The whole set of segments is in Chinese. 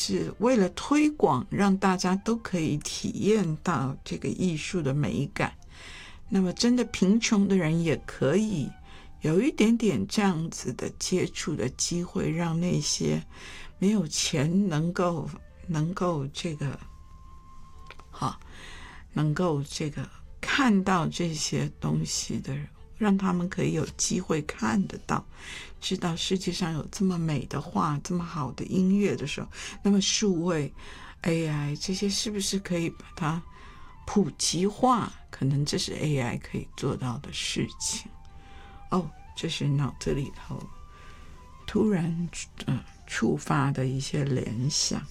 是为了推广，让大家都可以体验到这个艺术的美感。那么真的贫穷的人也可以有一点点这样子的接触的机会，让那些没有钱能够这个能够这个看到这些东西的人，让他们可以有机会看得到，知道世界上有这么美的画，这么好的音乐的时候，那么数位 AI 这些是不是可以把它普及化？可能这是 AI 可以做到的事情。这是脑子里头突然触发的一些联想。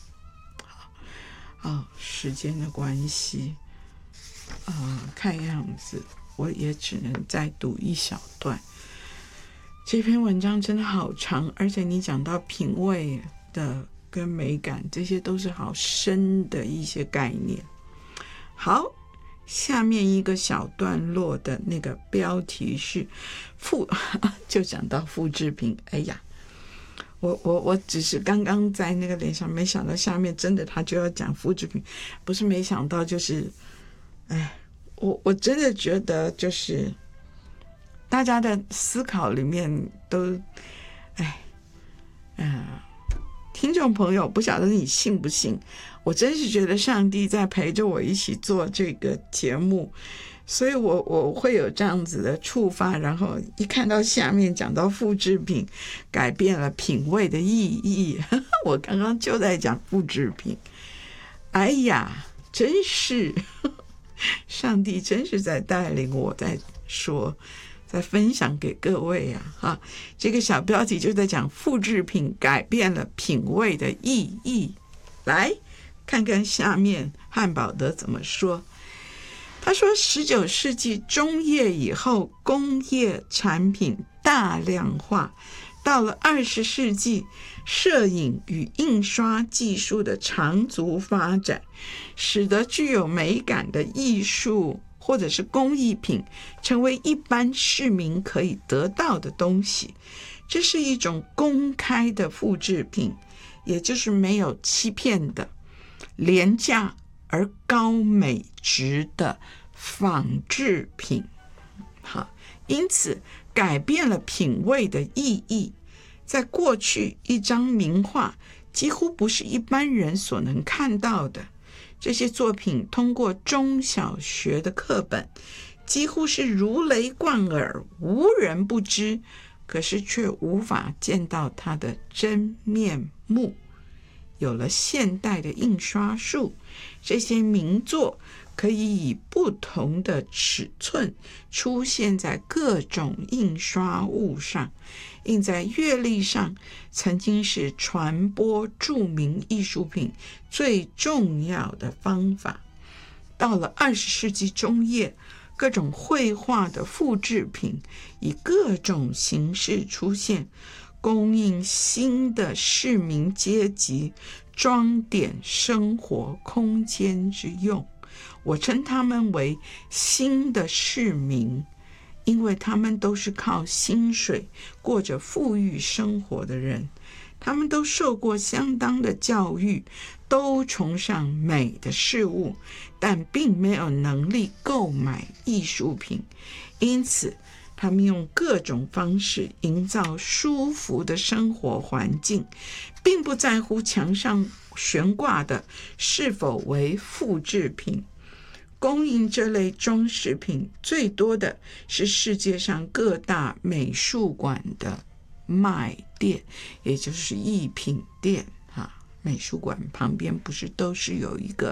时间的关系，看样子我也只能再读一小段。这篇文章真的好长，而且你讲到品味的跟美感，这些都是好深的一些概念。好，下面一个小段落的那个标题是就讲到复制品。哎呀，我只是刚刚在那个联想，没想到下面真的他就要讲复制品，不是没想到，就是我真的觉得就是大家的思考里面都听众朋友，不晓得你信不信，我真是觉得上帝在陪着我一起做这个节目，所以我会有这样子的触发，然后一看到下面讲到复制品改变了品味的意义，我刚刚就在讲复制品。哎呀，真是上帝真是在带领我，在说，在分享给各位啊！这个小标题就在讲复制品改变了品味的意义。来看看下面汉堡德怎么说。他说19世纪中叶以后，工业产品大量化，到了20世纪，摄影与印刷技术的长足发展，使得具有美感的艺术或者是工艺品成为一般市民可以得到的东西。这是一种公开的复制品，也就是没有欺骗的廉价而高美质的仿制品。好，因此改变了品味的意义。在过去，一张名画几乎不是一般人所能看到的，这些作品通过中小学的课本几乎是如雷贯耳，无人不知，可是却无法见到它的真面目。有了现代的印刷术，这些名作可以以不同的尺寸出现在各种印刷物上，印在月历上，曾经是传播著名艺术品最重要的方法。到了20世纪中叶，各种绘画的复制品以各种形式出现，供应新的市民阶级装点生活空间之用。我称他们为新的市民，因为他们都是靠薪水过着富裕生活的人，他们都受过相当的教育，都崇尚美的事物，但并没有能力购买艺术品，因此他们用各种方式营造舒服的生活环境，并不在乎墙上悬挂的是否为复制品。供应这类装饰品最多的是世界上各大美术馆的卖店，也就是艺品店。美术馆旁边不是都是有一个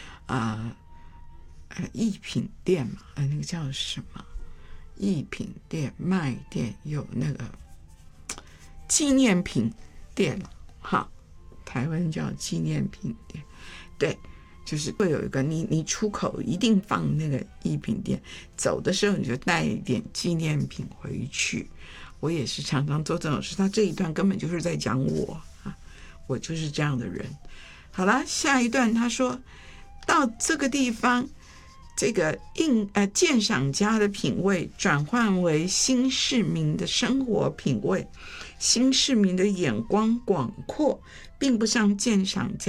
艺品店嘛？那个叫什么？艺品店、卖店，有那个纪念品店，台湾叫纪念品店。对，就是会有一个你出口一定放那个艺品店，走的时候你就带一点纪念品回去。我也是常常做这种事，他这一段根本就是在讲我就是这样的人。好了，下一段他说到这个地方，这个鉴赏家的品味转换为新市民的生活品味。新市民的眼光广阔，并不像鉴赏家